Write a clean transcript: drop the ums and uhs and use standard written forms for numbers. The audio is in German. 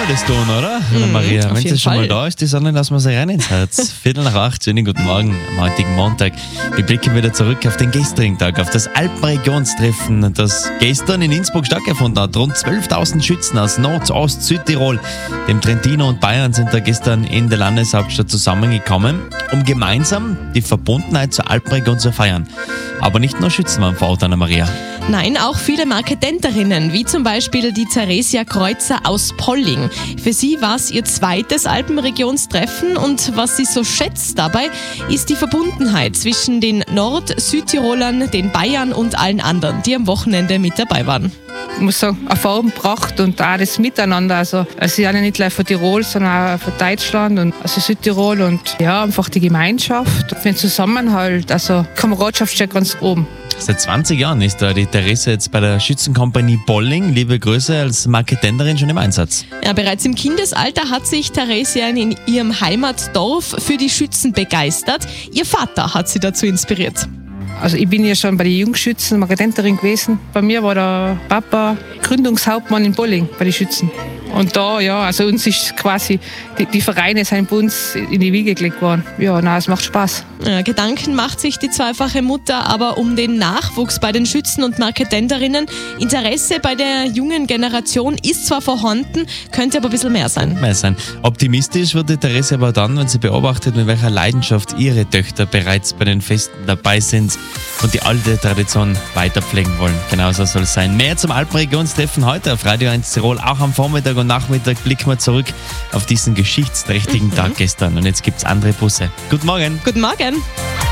mal das tun, oder? Maria, wenn sie schon mal da ist, die Sonne, lassen wir sie rein ins Herz. 7:45, schönen guten Morgen am heutigen Montag. Wir blicken wieder zurück auf den gestrigen Tag, auf das Alpenregionstreffen, das gestern in Innsbruck stattgefunden hat. Rund 12.000 Schützen aus Nord-, Ost-, Südtirol, dem Trentino und Bayern sind da gestern in der Landeshauptstadt zusammengekommen, um gemeinsam die Verbundenheit zur Alpenregion zu feiern. Aber nicht nur Schützen waren vor Ort, Anna-Maria. Nein, auch viele Marketenterinnen, wie zum Beispiel die Theresia Kreuzer aus Polling. Für sie war es ihr zweites Alpenregionstreffen und was sie so schätzt dabei, ist die Verbundenheit zwischen den Nord-Südtirolern, den Bayern und allen anderen, die am Wochenende mit dabei waren. Ich muss sagen, Erfahrung gebracht und auch das Miteinander. Also ich bin ja nicht gleich von Tirol, sondern auch von Deutschland und also Südtirol und ja, einfach die Gemeinschaft, den Zusammenhalt, also Kameradschaft steht ganz oben. Seit 20 Jahren ist da die Theresa jetzt bei der Schützenkompanie Polling. Liebe Grüße, als Marketenderin schon im Einsatz. Ja, bereits im Kindesalter hat sich Theresia in ihrem Heimatdorf für die Schützen begeistert. Ihr Vater hat sie dazu inspiriert. Also ich bin ja schon bei den Jungschützen Marketenterin gewesen. Bei mir war der Papa Gründungshauptmann in Polling bei den Schützen. Und da, ja, also uns ist quasi, die Vereine sind bei uns in die Wiege gelegt worden. Ja, na, es macht Spaß. Ja, Gedanken macht sich die zweifache Mutter aber um den Nachwuchs bei den Schützen und Marketenterinnen. Interesse bei der jungen Generation ist zwar vorhanden, könnte aber ein bisschen mehr sein. Optimistisch wird die Theresa aber dann, wenn sie beobachtet, mit welcher Leidenschaft ihre Töchter bereits bei den Festen dabei sind und die alte Tradition weiterpflegen wollen. Genauso soll es sein. Mehr zum Alpenregionstreffen heute auf Radio 1 Tirol. Auch am Vormittag und Nachmittag blicken wir zurück auf diesen geschichtsträchtigen Tag gestern. Und jetzt gibt es andere Busse. Guten Morgen. Guten Morgen.